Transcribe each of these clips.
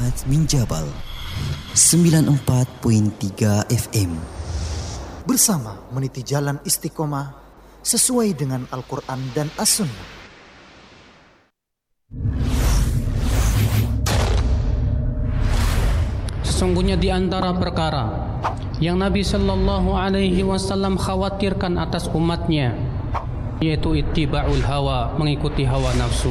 Mu'adz bin Jabal 94.3 FM. Bersama meniti jalan istiqomah sesuai dengan Al-Quran dan As-Sunnah. Sesungguhnya di antara perkara yang Nabi Sallallahu Alaihi Wasallam khawatirkan atas umatnya, yaitu ittiba'ul hawa, mengikuti hawa nafsu.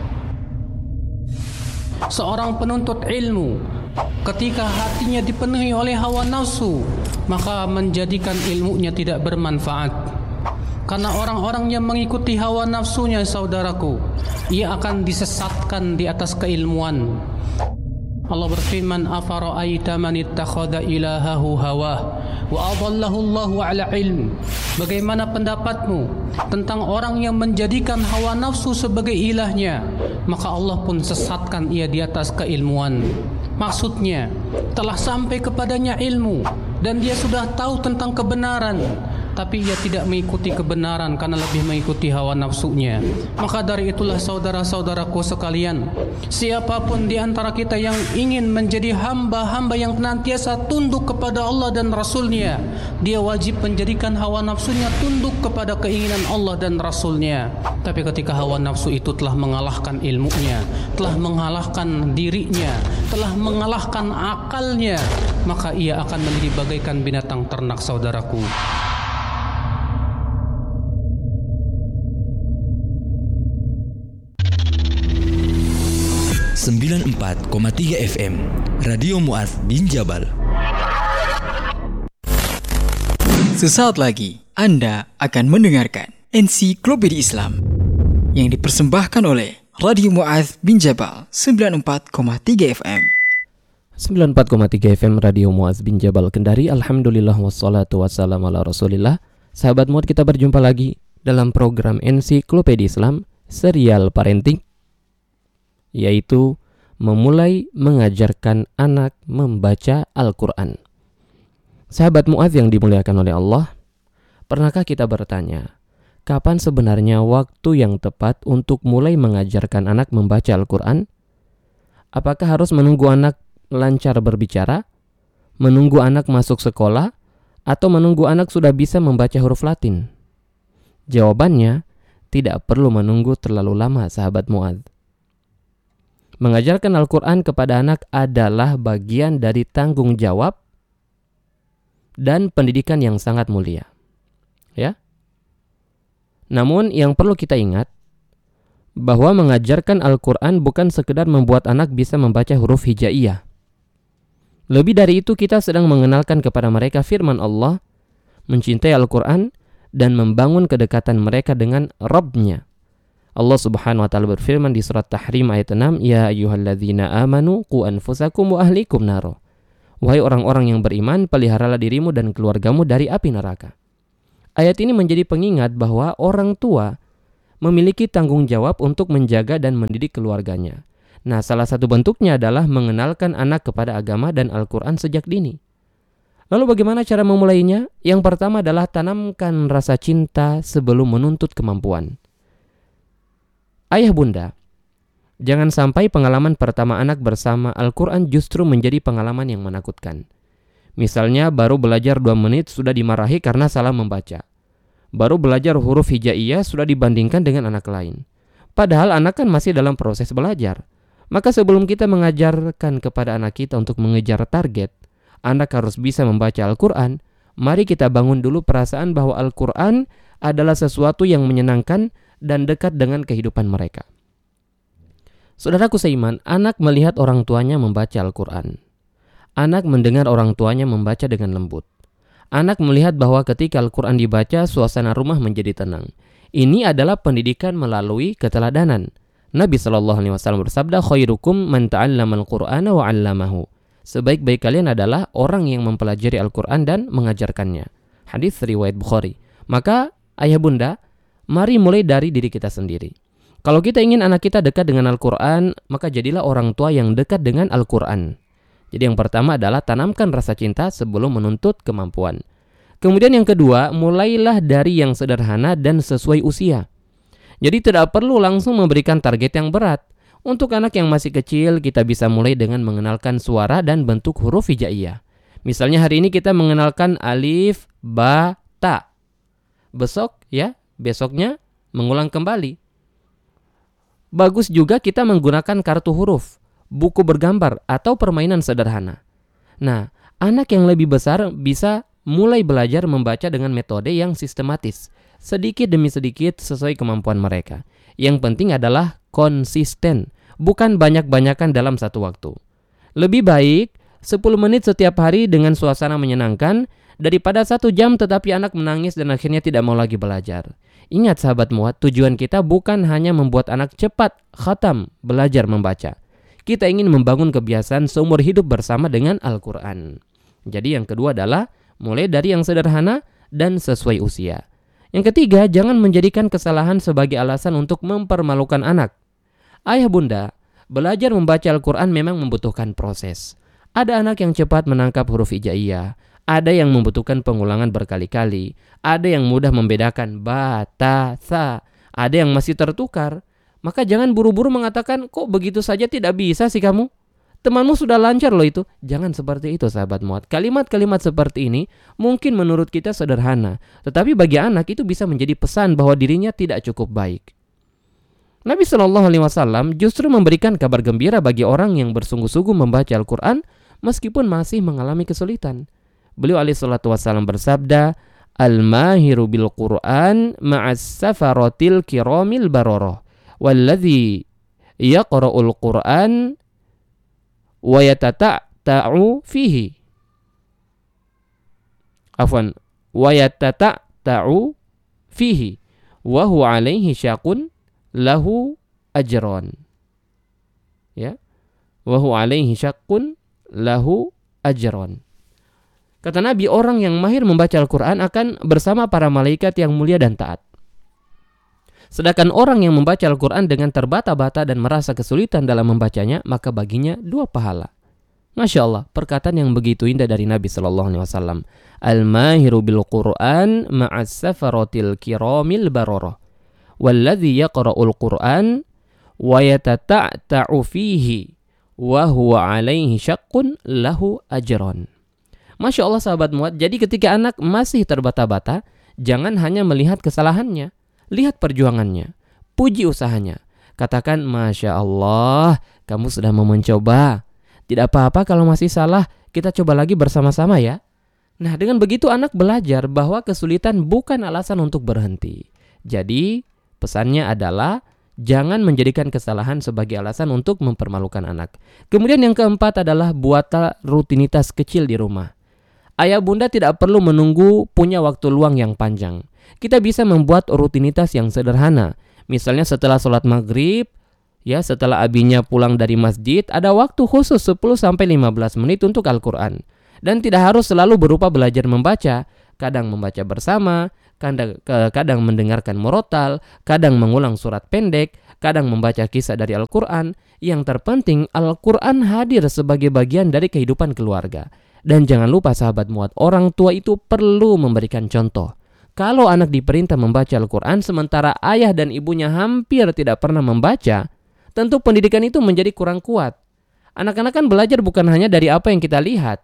Seorang penuntut ilmu ketika hatinya dipenuhi oleh hawa nafsu, maka menjadikan ilmunya tidak bermanfaat. Karena orang-orang yang mengikuti hawa nafsunya, saudaraku, ia akan disesatkan di atas keilmuan. Allah berfirman, afara'aita man ittakhadha ilahahu hawah wa adallahu Allahu ala ilm. Bagaimana pendapatmu tentang orang yang menjadikan hawa nafsu sebagai ilahnya, maka Allah pun sesatkan ia di atas keilmuan. Maksudnya, telah sampai kepadanya ilmu dan dia sudah tahu tentang kebenaran, tapi ia tidak mengikuti kebenaran karena lebih mengikuti hawa nafsunya. Maka dari itulah saudara-saudaraku sekalian, siapapun di antara kita yang ingin menjadi hamba-hamba yang senantiasa tunduk kepada Allah dan Rasulnya, dia wajib menjadikan hawa nafsunya tunduk kepada keinginan Allah dan Rasulnya. Tapi ketika hawa nafsu itu telah mengalahkan ilmunya, telah mengalahkan dirinya, telah mengalahkan akalnya, maka ia akan menjadi bagaikan binatang ternak, saudaraku. 94,3 FM Radio Mu'adz bin Jabal. Sesaat lagi Anda akan mendengarkan Ensiklopedia Islam yang dipersembahkan oleh Radio Mu'adz bin Jabal 94,3 FM. 94,3 FM Radio Mu'adz bin Jabal Kendari. Alhamdulillah wassalatu wassalamu ala Rasulillah. Sahabat Mu'adz, kita berjumpa lagi dalam program Ensiklopedia Islam serial parenting, yaitu memulai mengajarkan anak membaca Al-Quran. Sahabat Mu'adz yang dimuliakan oleh Allah, pernahkah kita bertanya, kapan sebenarnya waktu yang tepat untuk mulai mengajarkan anak membaca Al-Quran? Apakah harus menunggu anak lancar berbicara, menunggu anak masuk sekolah, atau menunggu anak sudah bisa membaca huruf Latin? Jawabannya, tidak perlu menunggu terlalu lama, sahabat Mu'adz. Mengajarkan Al-Quran kepada anak adalah bagian dari tanggung jawab dan pendidikan yang sangat mulia. Ya. Namun yang perlu kita ingat, bahwa mengajarkan Al-Quran bukan sekedar membuat anak bisa membaca huruf hijaiyah. Lebih dari itu, kita sedang mengenalkan kepada mereka firman Allah, mencintai Al-Quran, dan membangun kedekatan mereka dengan Rabb-nya. Allah Subhanahu wa taala berfirman di surat Tahrim ayat 6, ya ayyuhalladzina amanu qu anfusakum wa ahlikum naro. Wahai orang-orang yang beriman, peliharalah dirimu dan keluargamu dari api neraka. Ayat ini menjadi pengingat bahwa orang tua memiliki tanggung jawab untuk menjaga dan mendidik keluarganya. Nah, salah satu bentuknya adalah mengenalkan anak kepada agama dan Al-Quran sejak dini. Lalu bagaimana cara memulainya? Yang pertama adalah tanamkan rasa cinta sebelum menuntut kemampuan. Ayah bunda, jangan sampai pengalaman pertama anak bersama Al-Quran justru menjadi pengalaman yang menakutkan. Misalnya baru belajar 2 menit sudah dimarahi karena salah membaca. Baru belajar huruf hijaiyah sudah dibandingkan dengan anak lain. Padahal anak kan masih dalam proses belajar. Maka sebelum kita mengajarkan kepada anak kita untuk mengejar target, anak harus bisa membaca Al-Quran. Mari kita bangun dulu perasaan bahwa Al-Quran adalah sesuatu yang menyenangkan dan dekat dengan kehidupan mereka. Saudaraku seiman, anak melihat orang tuanya membaca Al-Quran. Anak mendengar orang tuanya membaca dengan lembut. Anak melihat bahwa ketika Al-Quran dibaca, suasana rumah menjadi tenang. Ini adalah pendidikan melalui keteladanan. Nabi SAW bersabda, khairukum man ta'allama al-Qur'ana wa 'allamahu. Sebaik-baik kalian adalah orang yang mempelajari Al-Quran dan mengajarkannya. Hadis riwayat Bukhari. Maka ayah bunda, mari mulai dari diri kita sendiri. Kalau kita ingin anak kita dekat dengan Al-Quran, maka jadilah orang tua yang dekat dengan Al-Quran. Jadi yang pertama adalah tanamkan rasa cinta sebelum menuntut kemampuan. Kemudian yang kedua, mulailah dari yang sederhana dan sesuai usia. Jadi tidak perlu langsung memberikan target yang berat. Untuk anak yang masih kecil, kita bisa mulai dengan mengenalkan suara dan bentuk huruf hijaiyah. Misalnya hari ini kita mengenalkan alif, ba, ta. Besoknya mengulang kembali. Bagus juga kita menggunakan kartu huruf, buku bergambar, atau permainan sederhana. Nah, anak yang lebih besar bisa mulai belajar membaca dengan metode yang sistematis, sedikit demi sedikit sesuai kemampuan mereka. Yang penting adalah konsisten, bukan banyak-banyakan dalam satu waktu. Lebih baik 10 menit setiap hari dengan suasana menyenangkan daripada 1 jam tetapi anak menangis dan akhirnya tidak mau lagi belajar. Ingat sahabat muat, tujuan kita bukan hanya membuat anak cepat khatam belajar membaca. Kita ingin membangun kebiasaan seumur hidup bersama dengan Al-Quran. Jadi yang kedua adalah mulai dari yang sederhana dan sesuai usia. Yang ketiga, jangan menjadikan kesalahan sebagai alasan untuk mempermalukan anak. Ayah bunda, belajar membaca Al-Quran memang membutuhkan proses. Ada anak yang cepat menangkap huruf hijaiyah, ada yang membutuhkan pengulangan berkali-kali, ada yang mudah membedakan ba, ta, sa, ada yang masih tertukar. Maka jangan buru-buru mengatakan, kok begitu saja tidak bisa sih kamu? Temanmu sudah lancar loh itu. Jangan seperti itu sahabat muat. Kalimat-kalimat seperti ini mungkin menurut kita sederhana, tetapi bagi anak itu bisa menjadi pesan bahwa dirinya tidak cukup baik. Nabi SAW justru memberikan kabar gembira bagi orang yang bersungguh-sungguh membaca Al-Quran meskipun masih mengalami kesulitan. Beliau alaihissalatu wassalam bersabda, Al-mahiru bil Qur'an ma'as safaratil kiramil baroroh, walladhi yaqra'ul Qur'an wa yatata'u fihi. Wa yatata'u fihi wa huwa alaihi syaqun lahu ajron. Ya. Wa huwa alaihi syaqun lahu ajron. Kata Nabi, orang yang mahir membaca Al-Quran akan bersama para malaikat yang mulia dan taat. Sedangkan orang yang membaca Al-Quran dengan terbata-bata dan merasa kesulitan dalam membacanya, maka baginya 2 pahala. Masya Allah, perkataan yang begitu indah dari Nabi SAW. Al-mahiru bil Qur'an ma'as safaratil kiramil baroroh, walladhi yaqra'ul Qur'an wa yatata'u fihi wa huwa alaihi syaqqun lahu ajron. Masya Allah sahabat muat, jadi ketika anak masih terbata-bata, jangan hanya melihat kesalahannya, lihat perjuangannya, puji usahanya. Katakan, Masya Allah, kamu sudah mau mencoba. Tidak apa-apa kalau masih salah, kita coba lagi bersama-sama ya. Nah, dengan begitu anak belajar bahwa kesulitan bukan alasan untuk berhenti. Jadi, pesannya adalah jangan menjadikan kesalahan sebagai alasan untuk mempermalukan anak. Kemudian yang keempat adalah buatlah rutinitas kecil di rumah. Ayah bunda tidak perlu menunggu punya waktu luang yang panjang. Kita bisa membuat rutinitas yang sederhana. Misalnya setelah sholat maghrib, ya setelah abinya pulang dari masjid, ada waktu khusus 10-15 menit untuk Al-Quran. Dan tidak harus selalu berupa belajar membaca. Kadang membaca bersama, kadang mendengarkan murotal, kadang mengulang surat pendek, kadang membaca kisah dari Al-Quran. Yang terpenting, Al-Quran hadir sebagai bagian dari kehidupan keluarga. Dan jangan lupa sahabat muat, orang tua itu perlu memberikan contoh. Kalau anak diperintah membaca Al-Quran sementara ayah dan ibunya hampir tidak pernah membaca, tentu pendidikan itu menjadi kurang kuat. Anak-anak kan belajar bukan hanya dari apa yang kita lihat,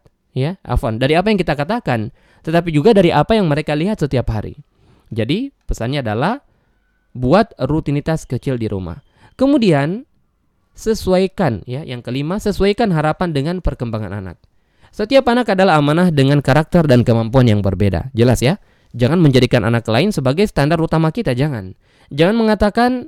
dari apa yang kita katakan, tetapi juga dari apa yang mereka lihat setiap hari. Jadi pesannya adalah buat rutinitas kecil di rumah. Kemudian sesuaikan, yang kelima, sesuaikan harapan dengan perkembangan anak. Setiap anak adalah amanah dengan karakter dan kemampuan yang berbeda. Jelas ya? Jangan menjadikan anak lain sebagai standar utama kita, jangan. Jangan mengatakan,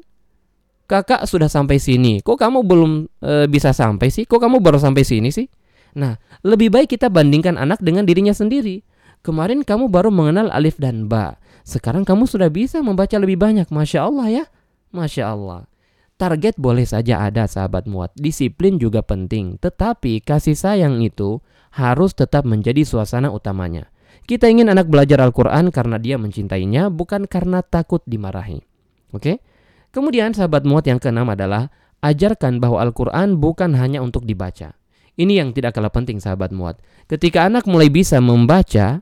kakak sudah sampai sini, kok kamu belum bisa sampai sih? Kok kamu baru sampai sini sih? Nah, lebih baik kita bandingkan anak dengan dirinya sendiri. Kemarin kamu baru mengenal alif dan ba. Sekarang kamu sudah bisa membaca lebih banyak. Masya Allah ya. Masya Allah. Target boleh saja ada sahabat muat. Disiplin juga penting. Tetapi kasih sayang itu harus tetap menjadi suasana utamanya. Kita ingin anak belajar Al-Quran karena dia mencintainya, bukan karena takut dimarahi. Oke? Kemudian sahabat muat yang keenam adalah ajarkan bahwa Al-Quran bukan hanya untuk dibaca. Ini yang tidak kalah penting sahabat muat. Ketika anak mulai bisa membaca,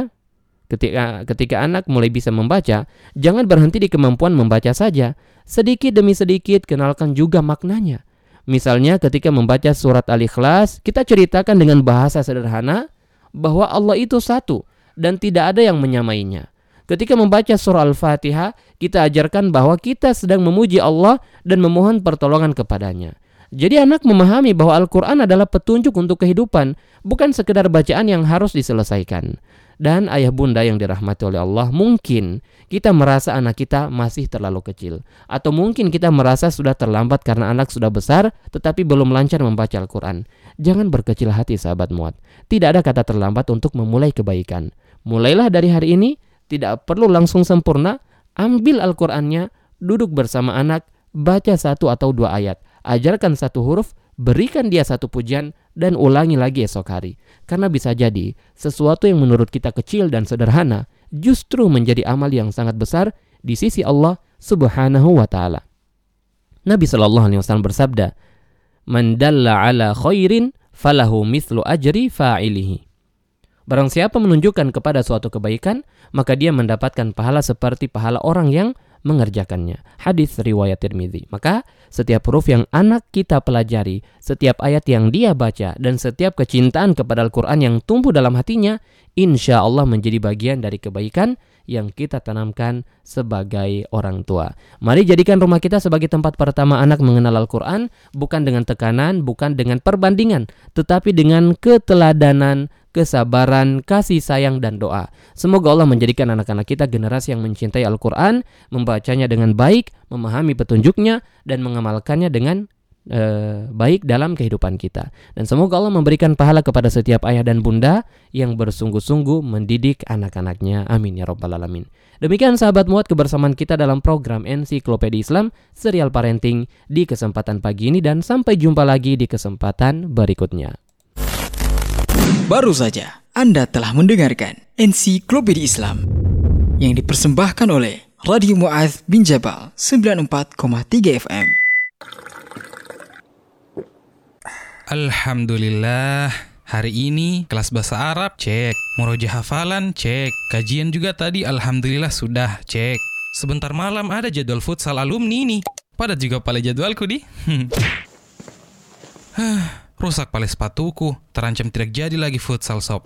ketika anak mulai bisa membaca, jangan berhenti di kemampuan membaca saja. Sedikit demi sedikit kenalkan juga maknanya. Misalnya ketika membaca surat Al-Ikhlas, kita ceritakan dengan bahasa sederhana bahwa Allah itu satu dan tidak ada yang menyamainya. Ketika membaca surah Al-Fatihah, kita ajarkan bahwa kita sedang memuji Allah dan memohon pertolongan kepadanya. Jadi anak memahami bahwa Al-Quran adalah petunjuk untuk kehidupan, bukan sekedar bacaan yang harus diselesaikan. Dan ayah bunda yang dirahmati oleh Allah, mungkin kita merasa anak kita masih terlalu kecil. Atau mungkin kita merasa sudah terlambat karena anak sudah besar tetapi belum lancar membaca Al-Quran. Jangan berkecil hati sahabat muat. Tidak ada kata terlambat untuk memulai kebaikan. Mulailah dari hari ini, tidak perlu langsung sempurna. Ambil Al-Qurannya, duduk bersama anak, baca 1 atau 2 ayat. Ajarkan 1 huruf, berikan dia 1 pujian, dan ulangi lagi esok hari. Karena bisa jadi, sesuatu yang menurut kita kecil dan sederhana, justru menjadi amal yang sangat besar di sisi Allah Subhanahu wa Ta'ala. Nabi SAW bersabda, "Man dalla ala khairin falahu mithlu ajri fa'ilihi." Barang siapa menunjukkan kepada suatu kebaikan, maka dia mendapatkan pahala seperti pahala orang yang mengerjakannya. Hadis riwayat Tirmidzi. Maka setiap huruf yang anak kita pelajari, setiap ayat yang dia baca, dan setiap kecintaan kepada Al-Quran yang tumbuh dalam hatinya, insya Allah menjadi bagian dari kebaikan yang kita tanamkan sebagai orang tua. Mari jadikan rumah kita sebagai tempat pertama anak mengenal Al-Quran, bukan dengan tekanan, bukan dengan perbandingan, tetapi dengan keteladanan, kesabaran, kasih sayang, dan doa. Semoga Allah menjadikan anak-anak kita generasi yang mencintai Al-Quran, membacanya dengan baik, memahami petunjuknya, dan mengamalkannya dengan baik dalam kehidupan kita. Dan semoga Allah memberikan pahala kepada setiap ayah dan bunda yang bersungguh-sungguh mendidik anak-anaknya. Amin ya rabbal alamin. Demikian sahabat muat kebersamaan kita dalam program Ensiklopedia Islam Serial Parenting di kesempatan pagi ini, dan sampai jumpa lagi di kesempatan berikutnya. Baru saja Anda telah mendengarkan Ensiklopedia Islam yang dipersembahkan oleh Radio Mu'adz bin Jabal 94,3 FM. Alhamdulillah, hari ini kelas bahasa Arab cek, murojaah hafalan cek, kajian juga tadi alhamdulillah sudah cek. Sebentar malam ada jadwal futsal alumni nih. Padat juga pale jadwalku di. Rusak pale sepatuku, terancam tidak jadi lagi futsal sob.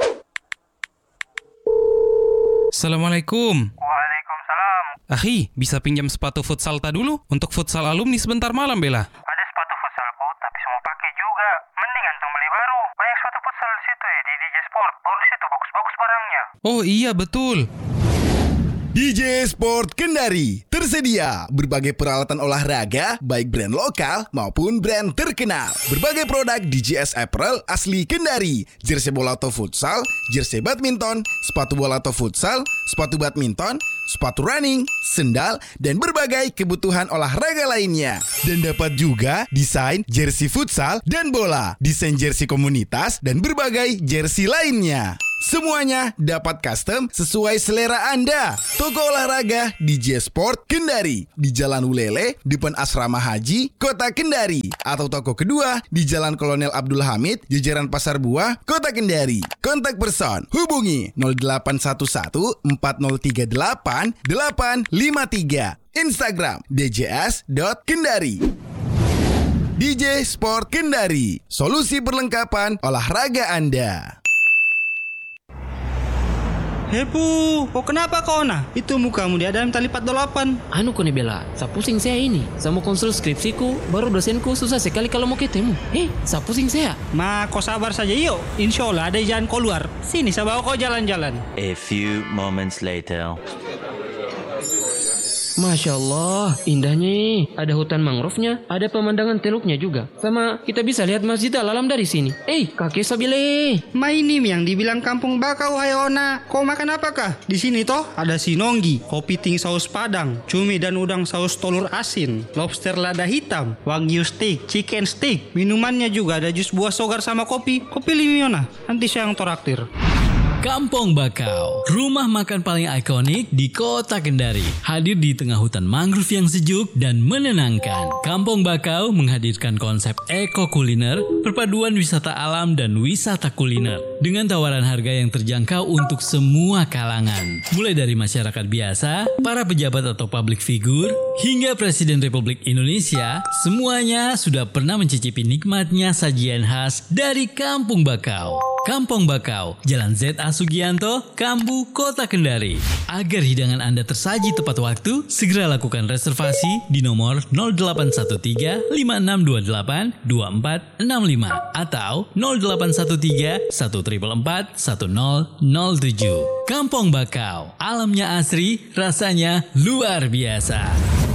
Assalamualaikum. Waalaikumsalam. Akhi, bisa pinjam sepatu futsal ta dulu untuk futsal alumni sebentar malam bela? Ada sepatu futsalku, tapi semua pakai juga. Mending antum beli baru. Banyak sepatu futsal di situ ya, di DJ Sport. Baru di situ bagus-bagus barangnya. Oh iya betul. DJ Sport Kendari tersedia berbagai peralatan olahraga baik brand lokal maupun brand terkenal. Berbagai produk DJS Apparel asli Kendari, jersey bola atau futsal, jersey badminton, sepatu bola atau futsal, sepatu badminton, sepatu running, sendal, dan berbagai kebutuhan olahraga lainnya. Dan dapat juga desain jersey futsal dan bola, desain jersey komunitas, dan berbagai jersey lainnya. Semuanya dapat custom sesuai selera Anda. Toko olahraga DJ Sport Kendari di Jalan Ulele, depan Asrama Haji, Kota Kendari. Atau toko kedua di Jalan Kolonel Abdul Hamid, jajaran Pasar Buah, Kota Kendari. Kontak person hubungi 0811 4038 853. Instagram djs.kendari. DJ Sport Kendari, solusi perlengkapan olahraga Anda. Hepu, kok kenapa kau nah? Itu mukamu di dalam tali 48. Anu kone bela, sa pusing saya ini. Saya mau konsul skripsiku, baru dosenku susah sekali kalau mau ketemu. Sa pusing saya. Ma, kau sabar saja yuk. Insya Allah ada jalan keluar. Sini saya bawa kau jalan-jalan. A few moments later. Masya Allah, indahnya. Ada hutan mangrove-nya, ada pemandangan teluknya juga. Sama kita bisa lihat Masjid Al-Alam dari sini. Kakek Sabile. Ini yang dibilang kampung bakau, hai Ona. Kau makan apakah? Di sini toh ada sinonggi, kopi ting saus padang, cumi dan udang saus telur asin, lobster lada hitam, wagyu steak, chicken steak. Minumannya juga ada jus buah sogar sama kopi. Kopi limi Ona. Nanti saya yang toraktir. Kampung Bakau, rumah makan paling ikonik di kota Kendari. Hadir di tengah hutan mangrove yang sejuk dan menenangkan. Kampung Bakau menghadirkan konsep eko kuliner, perpaduan wisata alam dan wisata kuliner. Dengan tawaran harga yang terjangkau untuk semua kalangan. Mulai dari masyarakat biasa, para pejabat atau public figure, hingga Presiden Republik Indonesia, semuanya sudah pernah mencicipi nikmatnya sajian khas dari Kampung Bakau. Kampung Bakau, Jalan Z.A. Sugianto, Kambu, Kota Kendari. Agar hidangan Anda tersaji tepat waktu, segera lakukan reservasi di nomor 0813 5628 2465 atau 0813 1444 1007. Kampung Bakau, alamnya asri, rasanya luar biasa.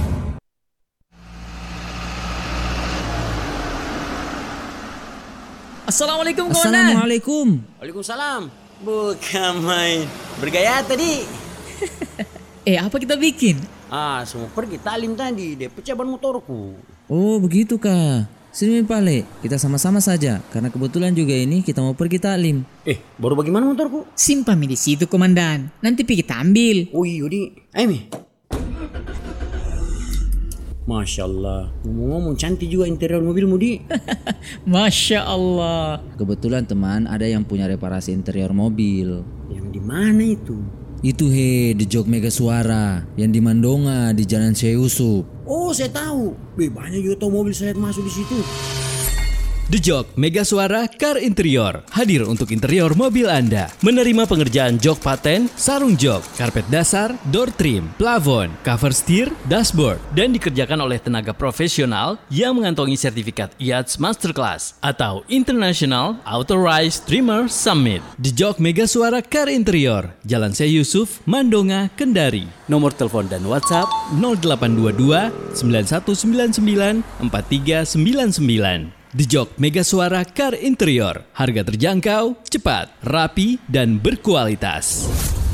Assalamualaikum kawan. Assalamualaikum. Waalaikumsalam. Bukan main. Bergaya tadi. Apa kita bikin? Semua pergi talim tadi. Dia pecah ban motorku. Oh begitu kah? Sini Pale, kita sama-sama saja. Karena kebetulan juga ini kita mau pergi taklim. Baru bagaimana motorku? Simpan di situ komandan. Nanti kita ambil. Oh iya di. Ayo Mi. Masya Allah, ngomong-ngomong cantik juga interior mobilmu di. Masya Allah. Kebetulan teman ada yang punya reparasi interior mobil. Yang di mana itu? Itu di Jog Mega Suara, yang di Mandonga di Jalan Syekh Yusuf. Oh saya tahu. Banyak juga tahu mobil saya masuk di situ. The Jog Mega Suara Car Interior hadir untuk interior mobil Anda. Menerima pengerjaan jok paten, sarung jok, karpet dasar, door trim, plafon, cover steer, dashboard, dan dikerjakan oleh tenaga profesional yang mengantongi sertifikat IATS Masterclass atau International Authorized Trimmer Summit. The Jog Mega Suara Car Interior, Jalan Syekh Yusuf, Mandonga, Kendari. Nomor telepon dan WhatsApp 0822 9199 4399. The Jog Mega Suara Car Interior. Harga terjangkau, cepat, rapi, dan berkualitas.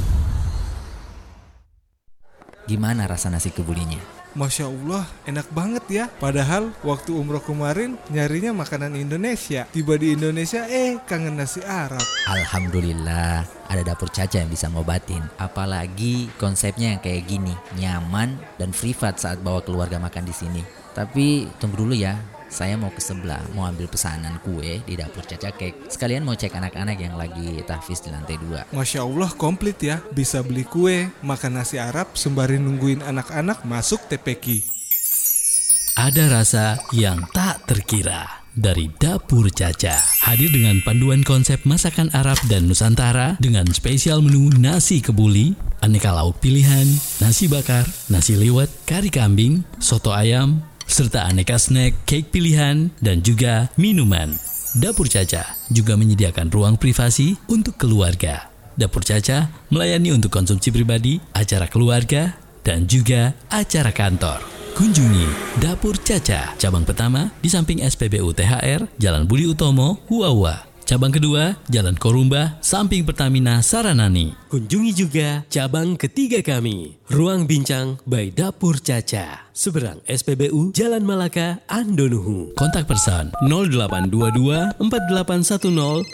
Gimana rasa nasi kebulinya? Masya Allah, enak banget ya. Padahal waktu umroh kemarin nyarinya makanan Indonesia. Tiba di Indonesia, kangen nasi Arab. Alhamdulillah, ada dapur Caca yang bisa ngobatin. Apalagi konsepnya yang kayak gini, nyaman dan privat saat bawa keluarga makan di sini. Tapi tunggu dulu ya. Saya mau ke sebelah, mau ambil pesanan kue di dapur Caca Cake. Sekalian mau cek anak-anak yang lagi tahfiz di lantai 2. Masya Allah komplit ya. Bisa beli kue, makan nasi Arab, sembari nungguin anak-anak masuk TPQ. Ada rasa yang tak terkira dari dapur Caca. Hadir dengan panduan konsep masakan Arab dan Nusantara dengan spesial menu nasi kebuli, aneka lauk pilihan, nasi bakar, nasi liwet, kari kambing, soto ayam, serta aneka snack, cake pilihan, dan juga minuman. Dapur Caca juga menyediakan ruang privasi untuk keluarga. Dapur Caca melayani untuk konsumsi pribadi, acara keluarga, dan juga acara kantor. Kunjungi Dapur Caca, cabang pertama di samping SPBU THR, Jalan Budi Utomo, Huawa. Cabang kedua, Jalan Korumba, samping Pertamina Saranani. Kunjungi juga cabang ketiga kami, Ruang Bincang by Dapur Caca, seberang SPBU Jalan Malaka, Andonuhu. Kontak person 0822 4810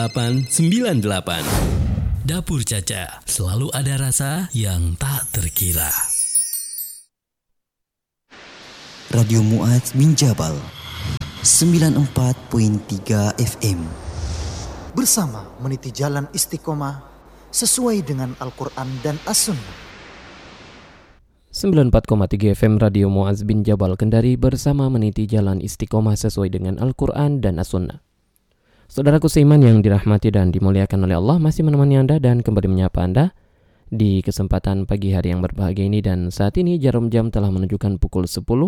8898. Dapur Caca, selalu ada rasa yang tak terkira. Radio Mu'adz bin Jabal 94.3 FM. Bersama meniti jalan istiqomah sesuai dengan Al-Quran dan As-Sunnah. 94,3 FM Radio Mu'adz bin Jabal Kendari bersama meniti jalan istiqomah sesuai dengan Al-Quran dan As-Sunnah. Saudaraku seiman yang dirahmati dan dimuliakan oleh Allah, masih menemani Anda dan kembali menyapa Anda di kesempatan pagi hari yang berbahagia ini. Dan saat ini jarum jam telah menunjukkan pukul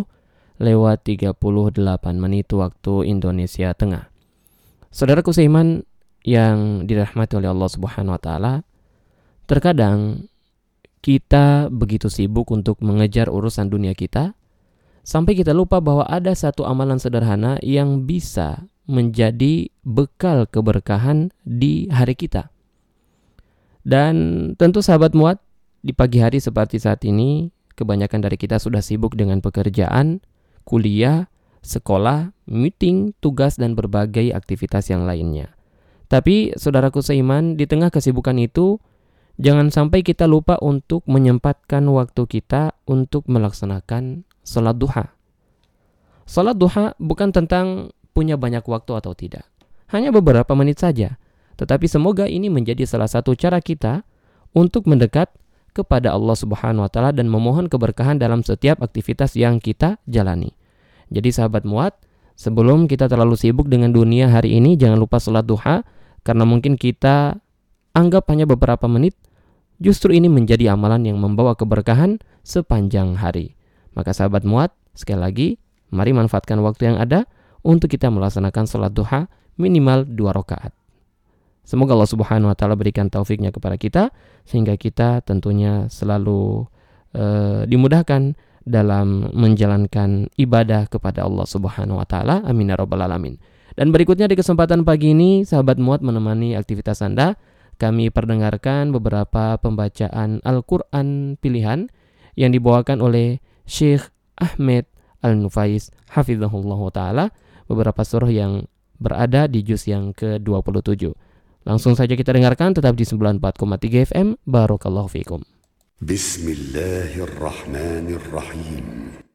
10:38 waktu Indonesia Tengah. Saudaraku seiman yang dirahmati oleh Allah Subhanahu wa taala, terkadang kita begitu sibuk untuk mengejar urusan dunia kita sampai kita lupa bahwa ada satu amalan sederhana yang bisa menjadi bekal keberkahan di hari kita. Dan tentu sahabat Mu'adz, di pagi hari seperti saat ini kebanyakan dari kita sudah sibuk dengan pekerjaan, kuliah, sekolah, meeting, tugas, dan berbagai aktivitas yang lainnya. Tapi saudaraku seiman, di tengah kesibukan itu jangan sampai kita lupa untuk menyempatkan waktu kita untuk melaksanakan salat duha. Salat duha bukan tentang punya banyak waktu atau tidak. Hanya beberapa menit saja. Tetapi semoga ini menjadi salah satu cara kita untuk mendekat kepada Allah Subhanahu wa taala dan memohon keberkahan dalam setiap aktivitas yang kita jalani. Jadi sahabat Muat, sebelum kita terlalu sibuk dengan dunia hari ini, jangan lupa salat duha, karena mungkin kita anggap hanya beberapa menit, justru ini menjadi amalan yang membawa keberkahan sepanjang hari. Maka sahabat Muat, sekali lagi, mari manfaatkan waktu yang ada untuk kita melaksanakan salat duha minimal 2 rakaat. Semoga Allah Subhanahu wa taala berikan taufiknya kepada kita sehingga kita tentunya selalu dimudahkan dalam menjalankan ibadah kepada Allah Subhanahu wa taala. Amin ya rabbal alamin. Dan berikutnya di kesempatan pagi ini sahabat Muat menemani aktivitas Anda, kami perdengarkan beberapa pembacaan Al-Qur'an pilihan yang dibawakan oleh Syekh Ahmed Al-Nufais hafizahullah taala, beberapa surah yang berada di juz yang ke-27. Langsung saja kita dengarkan, tetap di 94,3 FM. Barakallahu fiikum. Bismillahirrahmanirrahim.